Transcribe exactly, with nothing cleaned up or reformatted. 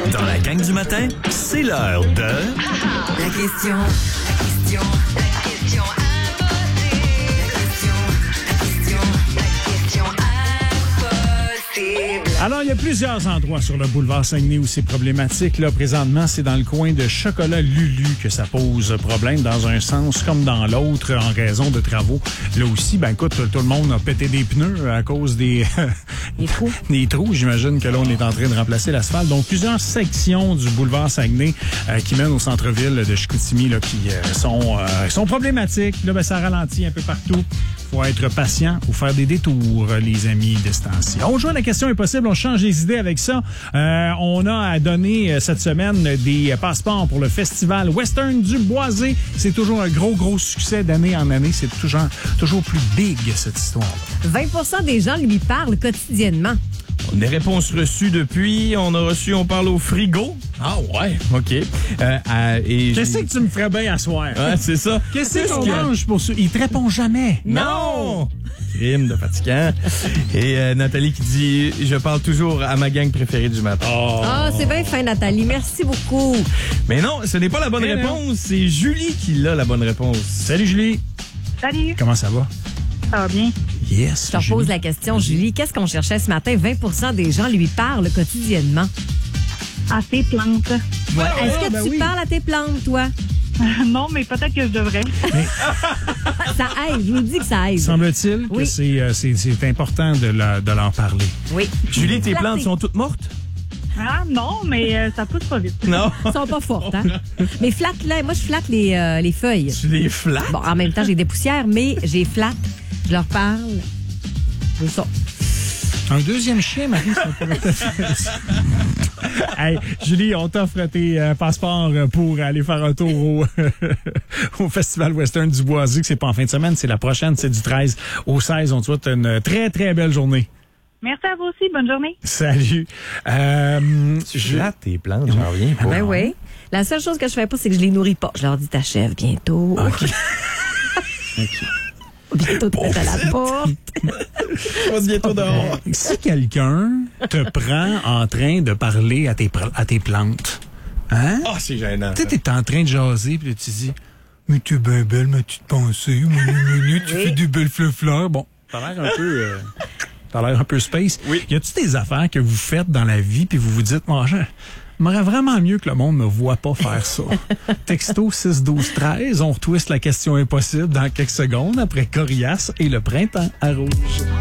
Dans la gang du matin, c'est l'heure de... La question, la question, la question impossible. La question, la question, la question impossible. Alors, il y a plusieurs endroits sur le boulevard Saguenay où c'est problématique. Là, présentement, c'est dans le coin de Chocolat Lulu que ça pose problème dans un sens comme dans l'autre en raison de travaux. Là aussi, ben écoute, tout le monde a pété des pneus à cause des... Des trous. Des trous. J'imagine que là, on est en train de remplacer l'asphalte. Donc, plusieurs sections du boulevard Saguenay euh, qui mènent au centre-ville de Chicoutimi là, qui euh, sont, euh, sont problématiques. Là, ben, ça ralentit un peu partout. Faut être patient ou faire des détours, les amis de ce temps-ci. On joue à la question impossible, on change les idées avec ça. Euh, on a à donner cette semaine des passeports pour le festival Western du Boisé. C'est toujours un gros, gros succès d'année en année. C'est toujours, toujours plus big, cette histoire-là. vingt pour cent des gens lui parlent quotidiennement. Des réponses reçues depuis. On a reçu, on parle au frigo. Ah ouais? OK. Euh, euh, et Qu'est-ce que tu me ferais bien à soir? Ouais, c'est ça. Qu'est-ce qu'on mange pour ça? Il te répond jamais. Non! Crime de fatigant. Et euh, Nathalie qui dit « Je parle toujours à ma gang préférée du matin. Oh. Ah, c'est bien fin, Nathalie. Merci beaucoup. Mais non, ce n'est pas la bonne Mais réponse. non. C'est Julie qui a la bonne réponse. Salut Julie. Salut, Comment ça va? ça va bien? Yes. Je te repose la question, Julie. Qu'est-ce qu'on cherchait ce matin? vingt pour cent des gens lui parlent quotidiennement. À tes plantes. Ouais. Est-ce que ben tu oui. parles à tes plantes, toi? Non, mais peut-être que je devrais. Ça aide. Je vous dis que ça aide. Semble-t-il que Oui. c'est, euh, c'est, c'est important de, la, de leur parler. Oui. Julie, tes Flatter. plantes sont toutes mortes? Ah non, mais euh, ça pousse pas vite. Non. Elles sont pas fortes, hein? Mais flatte-les. Moi, je flatte les, euh, les feuilles. Tu les flattes? Bon, en même temps, j'ai des poussières, mais j'ai flatte. Je leur parle. C'est ça. Un deuxième chien, Marie, ça pourrait être... Hey, Julie, on t'offre tes euh, passeports pour aller faire un tour au, au Festival Western du Boisé, que c'est pas en fin de semaine, c'est la prochaine, c'est du treize au seize. On te souhaite une très, très belle journée. Merci à vous aussi. Bonne journée. Salut. Euh, Tu flattes tes plantes, j'en reviens pas. Ben oui. La seule chose que je fais pas, c'est que je les nourris pas. Je leur dis t'achèves bientôt. OK. Bientôt tu es à la porte. On se bientôt dehors. Si quelqu'un te prend en train de parler à tes, pr- à tes plantes, hein? Ah, c'est gênant. Tu sais, t'es en train de jaser, puis là, tu dis, mais tu es bien belle, ma petite pensée, tu fais des belles fleurs. Bon, t'as l'air un peu, euh, t'as l'air un peu space. Oui. Y a-tu des affaires que vous faites dans la vie, puis vous vous dites, moi, j'aimerais vraiment mieux que le monde ne voit pas faire ça. Texto six douze treize, on retwiste la question impossible dans quelques secondes après Corias et le printemps à rouge.